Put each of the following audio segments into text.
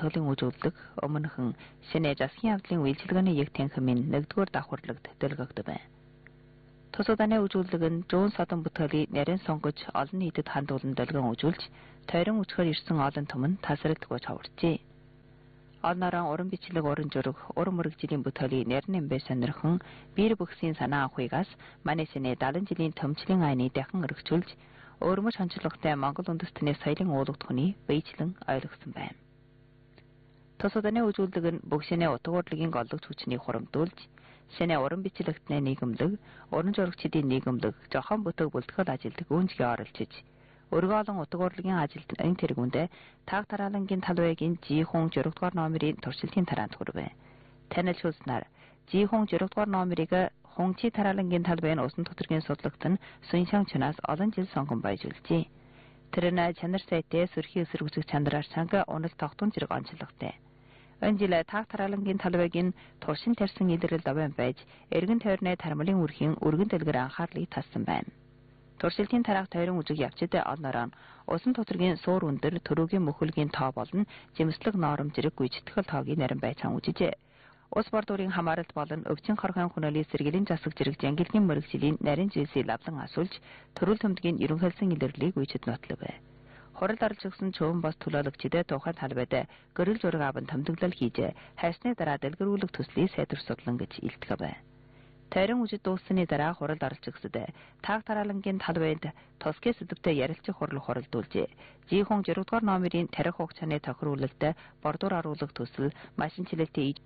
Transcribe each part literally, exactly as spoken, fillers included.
бүртгэлийн үзүүлэлт өмнөхөн шинэ засгийн явдлын үйлчилгээний яг танхимын нэгдүгээр давхарлагт дэлгэгдэв. Тус удааны үзүүлэлт нь зүүн содон бүтээлийн нарийн сонгож олон нийтэд хандуулан дэлгэн үзүүлж, тойрон үчгээр ирсэн олон түмэн тасралтгүй цовржээ. Олнорон уран бичлэг уран зураг, уран мөрөгжлийн бүтээлийн нарийн бай сонирхон биер бүхсийн санаа авахыгаас манай шинэ дадан жилийн төмчлийн айны дахин өргөжүүлж, өөрмөж хончлогтой Монгол үндэстний соёлын уулгадхуны биечлэн ойлгосон байна. Тус удааны үзүүлэлт нь бүх шинэ утга урлагийн голлогч хүчнийг хурамдуулж, шинэ уран бичлэгтний нийгэмлэг, уран зурагчдын нийгэмлэг, зохион бүтээх бүлтгэл ажилд гүнзгий оролцож, өргөө олон утга урлагийн ажилд энэ тэргүүндээ тааг тараалангийн талбайгийн жихүүн зурагдугаар номерын туршилтын тараанд хүрвэ. Танилцуулснаар жихүүн зурагдугаар номерыг Хунчи тараалангийн талбайн усан тоторгийн судлагт нь Сүншан чанаас олон жил сонгон байжулжээ. Тэр нь чанар сайтай сөрхий эсэргүүцэх чанараар санга унал тогтун зэрэг онцлогтой. Энэ жил тааг тараалангийн талбайгийн туршин тарьсан илрэл даван байж, эргэн тойрны тармалын үрхийн өргөн дэлгэр анхаарлыг татсан байна. Туршилтын тараах тойрон үзэг явцад олнороо усан тоторгийн суур өндөр төрөгийн мөхөлгийн тоо болон жимслэг ноором зэрэг гүйцэтгэл тоогийн нарийн байцаан үжижээ. Ус бордурын хамааралт болон өвчин хорхон хүнөлийн сэргэлийн засаг зэрэг жангилгийн мөрөгжлийн нарийн зүйлсийг лавлан асуулж, төрөл төмдгийн ерөнхийлсэн илэрлийг үйчэд нотлов. Хурал орлож өгсөн чөвөн бос төлөөлөгчдөө тухайн талбайд гэрэл зураг аван томдоглол хийж, хайсны дараа дэлгэрүүлэх төслийг сайдвар судлан гэж илтгэв. Тойрон үжид дууссаны дараа хурал орлож өгсөд тааг тараалангийн талбайд тусгай сэдвтэй ярилцах хурал хуралдуулжээ. Жихүүн зурагдугаар номерын тарих хугацааны тохируулалт, бордуур оруулах төсөл, машин чилэлтийн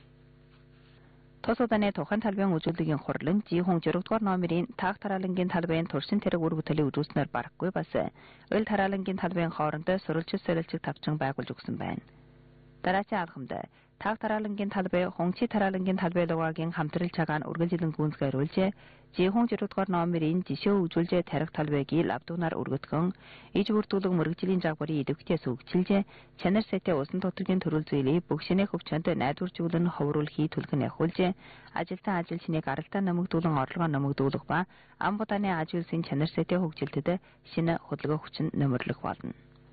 Тус удааны тухайн талбайн үзүүлэлтийн хурлын жихүүн зурагдугаар номерын тааг тараалангийн талбайн туршин тэрэг үр бүтээлийн үзүүлснээр барахгүй бас өл тараалангийн талбайн хоорондоо сурвалж солилцог тавчсан байгуулж өгсөн байна. Дараачийн алхамд тааг тараалангийн талбай Хунчи тараалангийн талбай лугагийн хамтрал цагаан үргэлжлэн гүнзгийруулж, жихүүн зурагдугаар номерын жишээ үзүүлж тарих талбайг лавдуунаар өргөдгөн, иж бүрдүүлэг мөрөгжлийн жагварын идэвхтээс өгчилж, чанар сайтай усан тоторгийн төрөл зүйлийг бүх шинэ хөвчөнд найдваржуулан ховруулахыг түлхэн явуулж, ажилтан ажил шинийг аралдаа нэмэгдүүлэн орлогоо нэмэгдүүлэх ба ам будааны аж үйлсийн чанар сайтай хөгжилтэд шинэ хөдөлгөөн хүчин нэмэрлэх болно.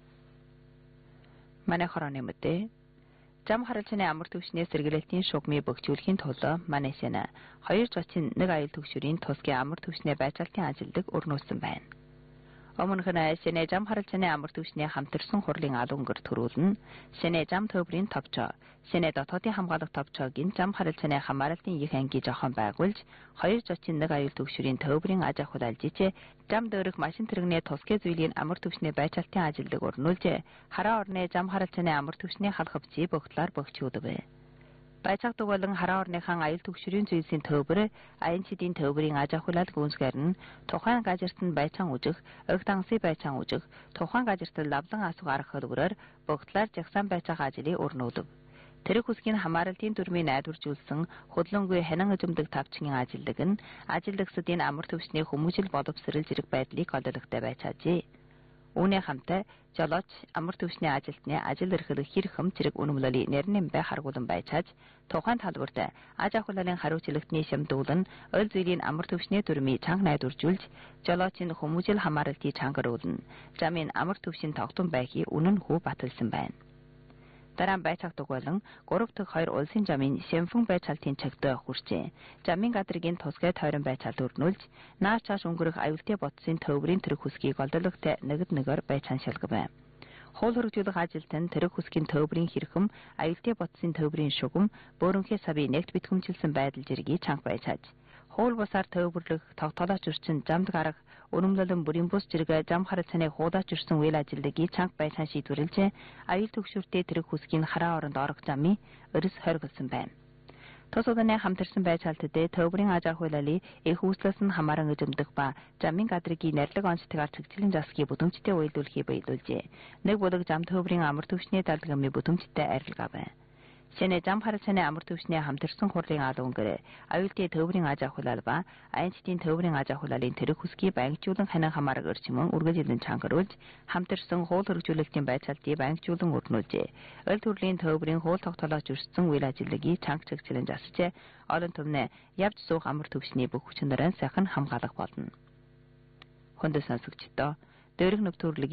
Манай хорооны мэдээ Зам харалчны амар төвшний сэргээлтийн шугмыг бөхжүүлэхийн тулд манай шинэ хоёр зочин нэг аюул төвшөрийн тусгай амар төвшний байцаалтын ажилдаг өрнүүлсэн байна. Өмнөх нь шинэ зам харалчны амар төвшний хамтарсан хурлын алуун гэр төрүүлнэ, шинэ зам төвбөрийн товчоо, шинэ дотоодын хамгаалах товчоогийн зам харалчны хамааралтын их анги жохон байгуулж, хоёр зочин нэг аюул төвшөрийн төвбөрийн аж ахуй алжиж, зам дөрөх машин тэрэгний тусгай зүйлийн амар төвшний байцаалтын ажилдаг өрнүүлж, хараа орны зам харалчны амар төвшний халахвчийг богтлоор богчуудаг. Байцаагдаг болон хараа орныхан аюул төвшөрийн зүйлсийн төвбөр, аян чидийн төвбөрийн аж ахуйлал гүнзгэр нь тухайн газарт нь байцаан үжих, ог дангасы байцаан үжих, тухайн газарт лавлан асух арга хөлбөрөөр богтлоор жагсаан байцаах ажлыг өрнүүлв. Тэрэг хүсгийн хамааралтын дүрмийг найдваржуулсан хөдлөнгүй ханан эзэмдэг тавчгийн ажилдаг нь ажилдагсдын амар төвшний хүмүүжил боловсрол зэрэг байдлыг олдогтой байцаажээ. Үүний хамтаа жолооч амар төвшний ажилтны ажил эрхлэх хэрэг хэм зэрэг үнэмлэлийн нэрнэн бай харгуулан байцааж, тухайн талбарт аж ахуйлалын хариуцлагатны шимдүүлэн ойл зүйлийн амар төвшний дүрмийг чанга найдваржуулж, жолоочийн хүмүүжил хамааралтыг чангаруулна. Замын амар төвшин тогтун байхыг үнэн хүү баталсан байна. Дараа нь байцаагдаг болон гурав дахь хоёр улсын замын шимфэн байцаалтын чагтаа хүрчээ. Замын гадрын тусгай тойрон байцаалт өрнүүлж, наач цааш өнгөрөх аюултай ботсын төвбөрийн тэрэг хүсгийг олдогтой нэгд нэгээр байцаан шалгав. Хууль хөргөжүүлэх ажилтан тэрэг хүсгийн төвбөрийн хэрхэм, аюултай ботсын төвбөрийн шугам, бөөрөнхий савыг нэгт битгэмжилсэн байдал зэргийг чанга байцааж, хууль бусаар төвбөрлөх, тогтоолооч өрчин замд гарах, үнэмлэлэн бүрийн бус зэрэг зам харалцаны хуудаач өрсөн үйл ажиллагааг чанга байцаан шийдвэрлэж, аюул төвшөртэй тэрэг хүсгийн хараа оронд орох замыг өрс хоригдсан байна. Тус удааны хамтарсан байцаалтад төвбөрийн аж ахуйлалыг их үүслээс нь хамааран эзэмдэх ба замын гадрын нэрлэг онцтойгоор цэгцлэн засгийг бүтээмжтэй уялдуулахыг биелүүлжээ. Нэг бүлэг зам төвбөрийн амар төвшний далдгамын бүтээмжтэй арилгаа байна. Шинэ зам харалцаны амар төвшний хамтарсан хурлын алуун гэр аюултай төвбөрийн аж ахуйлал ба аянчдын төвбөрийн аж ахуйлалын тэрэг хүсгийг байнгчуулан ханаа хамаараг өрчмөн үргэлжлэн чангаруулж, хамтарсан хууль хөргөжүүлэлтийн байцаалтыг байнгчуулан өрнүүлжээ. Ойл төрлийн төвбөрийн хууль тогтоолооч өрссөн үйл ажиллагааг чанга чигцлэн засаж, олон түмнээ явж суух амар төвшний бүх хүчин нарийн сайхан хамгаалах болно. Хүндэт сонсогчдоо, дээрх нөхцөрлөг